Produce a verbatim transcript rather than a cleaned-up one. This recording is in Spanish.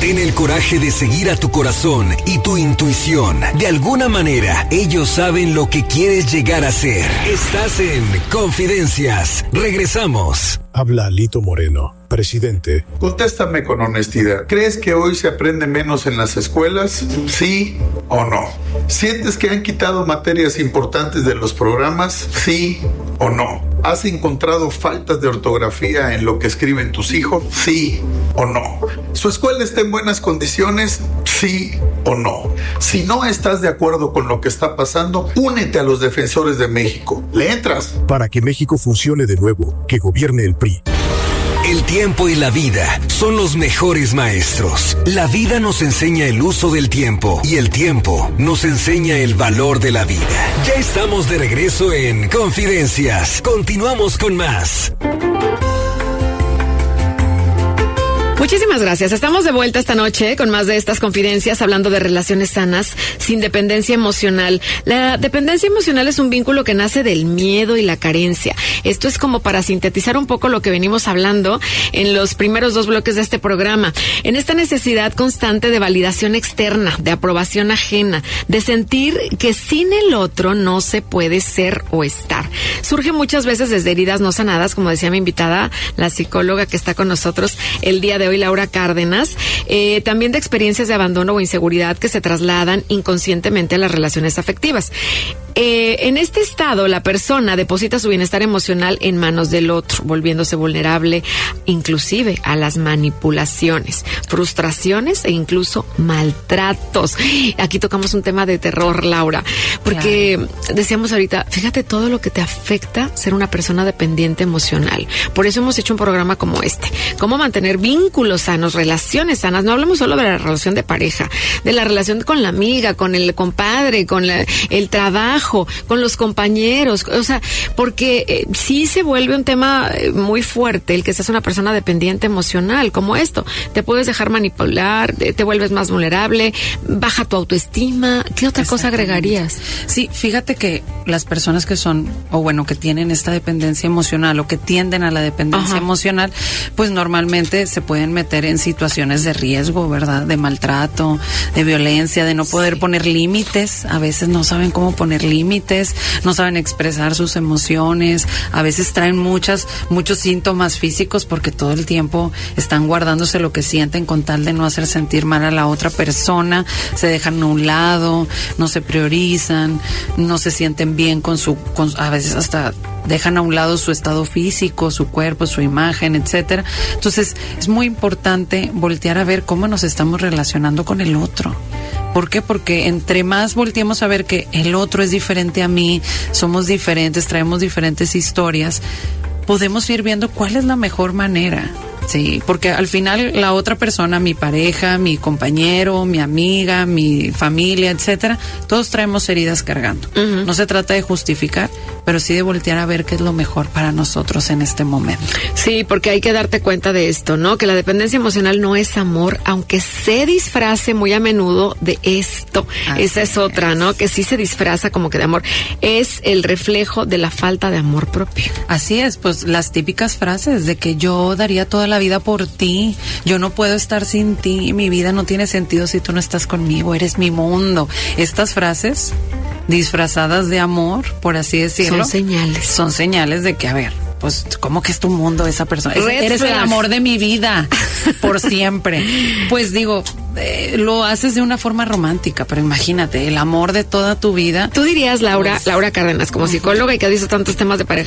Ten el coraje de seguir a tu corazón y tu intuición. De alguna manera, ellos saben lo que quieres llegar a ser. Estás en Confidencias. Regresamos. Habla Alito Moreno, presidente. Contéstame con honestidad. ¿Crees que hoy se aprende menos en las escuelas? ¿Sí o no? ¿Sientes que han quitado materias importantes de los programas? ¿Sí o no? ¿Has encontrado faltas de ortografía en lo que escriben tus hijos? ¿Sí o no? ¿Su escuela está en buenas condiciones? ¿Sí o no? Si no estás de acuerdo con lo que está pasando, únete a los defensores de México. ¿Le entras? Para que México funcione de nuevo, que gobierne el P R I. El tiempo y la vida son los mejores maestros. La vida nos enseña el uso del tiempo y el tiempo nos enseña el valor de la vida. Ya estamos de regreso en Confidencias. Continuamos con más. Muchísimas gracias. Estamos de vuelta esta noche con más de estas confidencias, hablando de relaciones sanas sin dependencia emocional. La dependencia emocional es un vínculo que nace del miedo y la carencia. Esto es como para sintetizar un poco lo que venimos hablando en los primeros dos bloques de este programa. En esta necesidad constante de validación externa, de aprobación ajena, de sentir que sin el otro no se puede ser o estar. Surge muchas veces desde heridas no sanadas, como decía mi invitada, la psicóloga que está con nosotros el día de hoy, Laura Cárdenas, eh, también de experiencias de abandono o inseguridad que se trasladan inconscientemente a las relaciones afectivas. Eh, en este estado, la persona deposita su bienestar emocional en manos del otro, volviéndose vulnerable inclusive a las manipulaciones, frustraciones e incluso maltratos. Aquí tocamos un tema de terror, Laura, porque claro, decíamos ahorita, fíjate todo lo que te afecta ser una persona dependiente emocional. Por eso hemos hecho un programa como este, cómo mantener vínculos sanos, relaciones sanas. No hablamos solo de la relación de pareja, de la relación con la amiga, con el compadre, con la, el trabajo, con los compañeros, o sea, porque eh, sí se vuelve un tema eh, muy fuerte el que seas una persona dependiente emocional, como esto. Te puedes dejar manipular, te, te vuelves más vulnerable, baja tu autoestima. ¿Qué otra cosa agregarías? Sí, fíjate que las personas que son, o bueno, que tienen esta dependencia emocional o que tienden a la dependencia Ajá. emocional, pues normalmente se pueden meter en situaciones de riesgo, ¿verdad? De maltrato, de violencia, de no poder sí. poner límites. A veces no saben cómo poner límites. límites, no saben expresar sus emociones, a veces traen muchas, muchos síntomas físicos porque todo el tiempo están guardándose lo que sienten con tal de no hacer sentir mal a la otra persona, se dejan a un lado, no se priorizan, no se sienten bien con su, con, a veces hasta dejan a un lado su estado físico, su cuerpo, su imagen, etcétera. Entonces, es muy importante voltear a ver cómo nos estamos relacionando con el otro. ¿Por qué? Porque entre más volteemos a ver que el otro es diferente a mí, somos diferentes, traemos diferentes historias, podemos ir viendo cuál es la mejor manera. Sí, porque al final la otra persona, mi pareja, mi compañero, mi amiga, mi familia, etcétera, todos traemos heridas cargando. Uh-huh. No se trata de justificar, pero sí de voltear a ver qué es lo mejor para nosotros en este momento. Sí, porque hay que darte cuenta de esto, ¿no? Que la dependencia emocional no es amor, aunque se disfrace muy a menudo de esto. Así Esa es otra, es. ¿no? Que sí se disfraza como que de amor. Es el reflejo de la falta de amor propio. Así es, pues las típicas frases de que yo daría toda la la vida por ti, yo no puedo estar sin ti, mi vida no tiene sentido si tú no estás conmigo, eres mi mundo. Estas frases disfrazadas de amor, por así decirlo, son señales. Son señales de que, a ver, pues, ¿cómo que es tu mundo esa persona? Es, eres flash. El amor de mi vida, por siempre. Pues digo, eh, lo haces de una forma romántica, pero imagínate, el amor de toda tu vida. Tú dirías, Laura, pues, Laura Cárdenas, como psicóloga y que ha visto tantos temas de pareja,